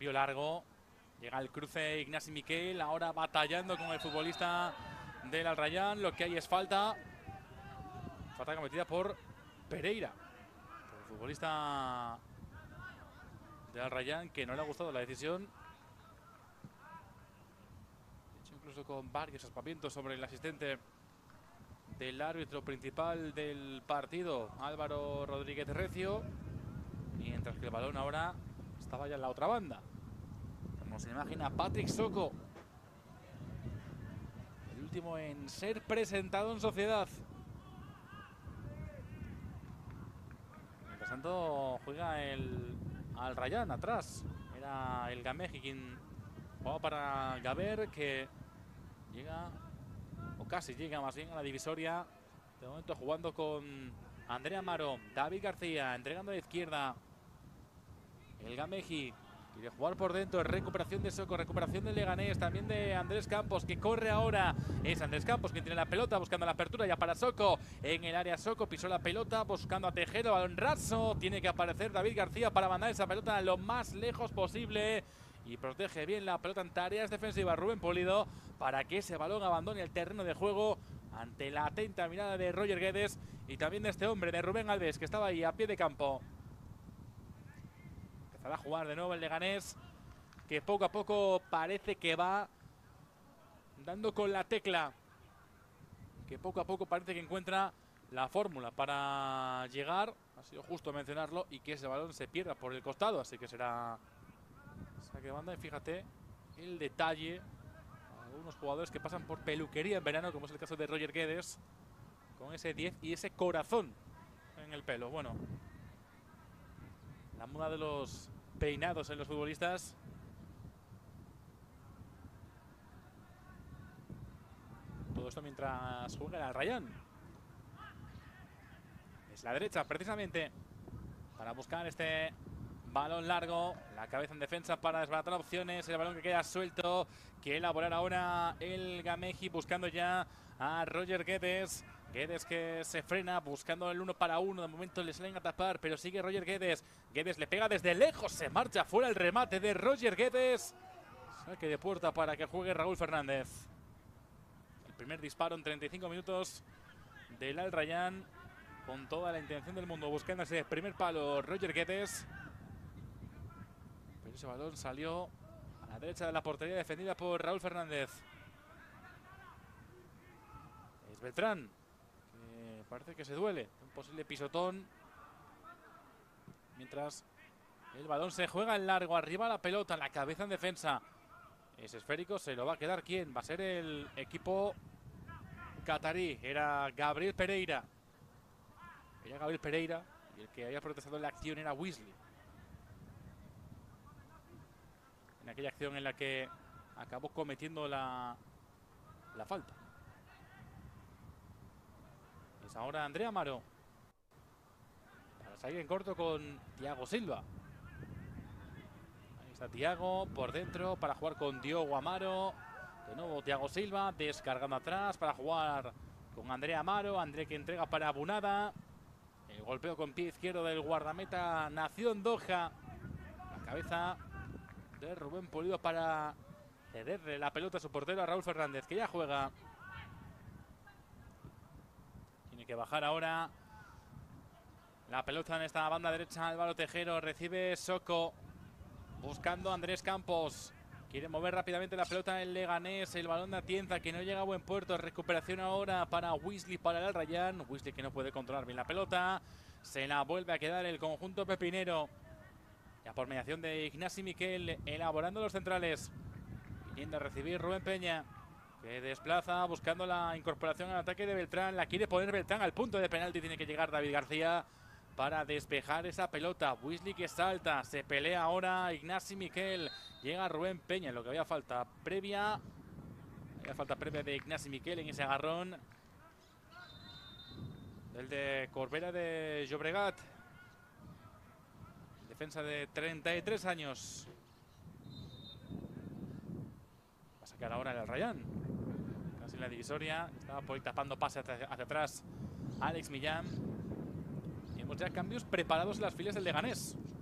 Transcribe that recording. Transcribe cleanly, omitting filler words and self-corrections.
Envío largo. Llega el cruce Ignasi Miquel. Ahora batallando con el futbolista del Al Rayyan. Lo que hay es falta. Falta cometida por Pereira. Por el futbolista del Al Rayyan, que no le ha gustado la decisión. De hecho, incluso con varios aspavientos sobre el asistente del árbitro principal del partido, Álvaro Rodríguez Recio. Mientras que el balón ahora estaba ya en la otra banda. Como se imagina Patrick Soko, el último en ser presentado en sociedad. Mientras tanto juega el Al Rayyan atrás. Era el Gameji quien jugaba para Gaber, que llega, o casi llega más bien, a la divisoria. De momento jugando con Andrea Amaro, David García, entregando a la izquierda. El Gameji quiere jugar por dentro. Recuperación de Soko, recuperación del Leganés, también de Andrés Campos, que corre ahora. Es Andrés Campos quien tiene la pelota, buscando la apertura ya para Soko. En el área Soko pisó la pelota, buscando a Tejero, balón raso. Tiene que aparecer David García para mandar esa pelota lo más lejos posible. Y protege bien la pelota en tareas defensivas Rubén Pulido, para que ese balón abandone el terreno de juego ante la atenta mirada de Roger Guedes y también de este hombre, de Rubén Alves, que estaba ahí a pie de campo. Empezará a jugar de nuevo el Leganés, que poco a poco parece que va dando con la tecla, que poco a poco parece que encuentra la fórmula para llegar. Ha sido justo mencionarlo, y que ese balón se pierda por el costado, así que será saque de banda. Y fíjate el detalle, algunos jugadores que pasan por peluquería en verano, como es el caso de Roger Guedes, con ese 10 y ese corazón en el pelo. Bueno, la moda de los peinados en los futbolistas. Todo esto mientras juega el Al Rayyan. Es la derecha precisamente para buscar este balón largo. La cabeza en defensa para desbaratar opciones. El balón que queda suelto, que elaborar ahora el Gameji, buscando ya a Roger Guedes. Guedes que se frena, buscando el 1 para 1. De momento le salen a tapar, pero sigue Roger Guedes. Guedes le pega desde lejos, se marcha fuera el remate de Roger Guedes. Saque de puerta para que juegue Raúl Fernández. El primer disparo en 35 minutos del Al Rayyan, con toda la intención del mundo, buscando ese primer palo Roger Guedes. Pero ese balón salió a la derecha de la portería, defendida por Raúl Fernández. Es Beltrán, que parece que se duele. Un posible pisotón. Mientras el balón se juega en largo, arriba la pelota, la cabeza en defensa. Es esférico, se lo va a quedar. ¿Quién? Va a ser el equipo catarí. Era Gabriel Pereira. Era Gabriel Pereira, y el que había protestado en la acción era Weasley. En aquella acción en la que acabó cometiendo la falta. Es ahora Andrea Amaro, para salir en corto con Thiago Silva. Ahí está Thiago por dentro para jugar con Diogo Amaro. De nuevo Thiago Silva descargando atrás para jugar con Andrea Amaro. André que entrega para Bunada. El golpeo con pie izquierdo del guardameta nació en Doha. La cabeza de Rubén Pulido para cederle la pelota a su portero, a Raúl Fernández, que ya juega. Tiene que bajar ahora la pelota en esta banda derecha. Álvaro Tejero, recibe Soko, buscando a Andrés Campos. Quiere mover rápidamente la pelota en Leganés. El balón de Atienza, que no llega a buen puerto. Recuperación ahora para Weasley, para el Al Rayyan. Weasley que no puede controlar bien la pelota. Se la vuelve a quedar el conjunto pepinero. Ya por mediación de Ignasi Miquel, elaborando los centrales. Viniendo a recibir Rubén Peña, que desplaza, buscando la incorporación al ataque de Beltrán. La quiere poner Beltrán al punto de penalti. Tiene que llegar David García para despejar esa pelota. Weasley que salta, se pelea ahora Ignasi Miquel. Llega Rubén Peña, lo que había falta previa. Había falta previa de Ignasi Miquel en ese agarrón del de Corbera de Llobregat. Defensa de 33 años. Va a sacar ahora el Al Rayyan. Casi en la divisoria. Estaba por ahí tapando pase hacia atrás Alex Millán. Y hemos ya cambios preparados en las filas del Leganés.